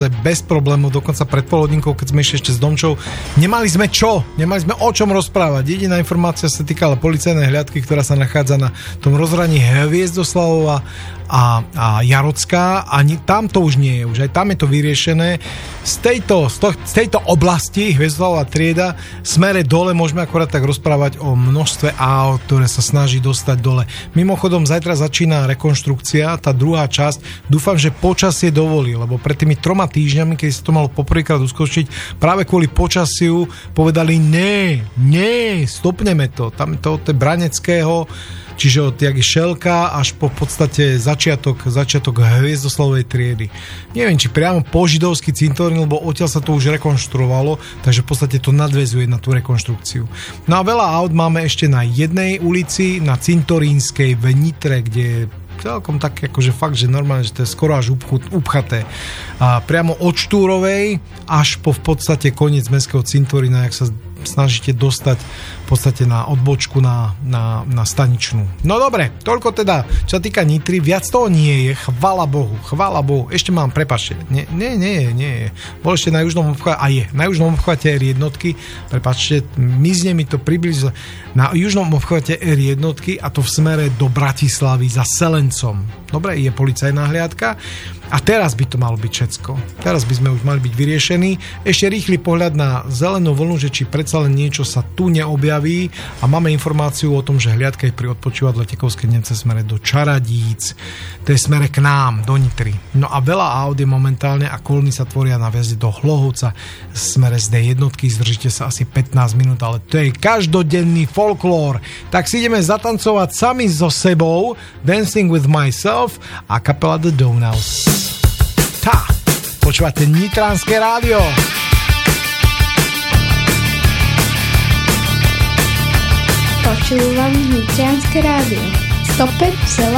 naozaj bez problémov, dokonca pred polhodinkou, keď sme ešte s Domčou, nemali sme o čom rozprávať. Jediná informácia sa týkala policajnej hliadky, ktorá sa nachádza na tom rozhraní Hviezdoslavova a Jarocká, a tam to už nie je, už aj tam je to vyriešené. Z tejto oblasti Hviezdoslavova trieda smere dole môžeme akorát tak rozprávať o množstve aut, ktoré sa snaží dostať dole. Mimochodom, zajtra začína rekonštrukcia, tá druhá časť. Dúfam, že počasie dovolí, lebo pred tými 3 týždňami, keď sa to malo poprvýkrát uskočiť, práve kvôli počasiu povedali nie, stopneme to. Tam je to od Braneckého, čiže od Šelka až po v podstate začiatok Hviezdoslavovej triedy. Neviem, či priamo po židovský cintorín, lebo odtiaľ sa to už rekonštruovalo, takže v podstate to nadväzuje na tú rekonštrukciu. No a veľa aut máme ešte na jednej ulici, na Cintorínskej v Nitre, kde je celkom tak akože fakt, že normálne, že to je skoro až upchaté. A priamo od Štúrovej až po v podstate koniec mestského cintorína, jak sa snažíte dostať v podstate na odbočku na staničnú. No dobre, toľko teda, čo sa týka Nitry, viac toho nie je, chvála Bohu. Ešte mám, prepáčte, nie je. Bol ešte na južnom obchvate, na južnom obchvate R1, prepáčte, mizne mi to približne na južnom obchvate R1, a to v smere do Bratislavy za Selencom. Dobre, je policajná hliadka. A teraz by to malo byť všetko. Teraz by sme už mali byť vyriešení. Ešte rýchly pohľad na zelenú vlnu, že či predsa len niečo sa tu neobjaví, a máme informáciu o tom, že hliadka je pri odpočívadle Tekovskej Nemce smere do Čaradíc. To je smere k nám, do Nitry. No a veľa aut je momentálne a kolóny sa tvoria na vjazde do Hlohovca smere z D1, zdržíte sa asi 15 minút, ale to je každodenný folklór. Tak si ideme zatancovať sami so sebou, Dancing with Myself a kapela The Donuts. Počúvate Nitranské rádio. Počúvam Nitranské rádio 105,9.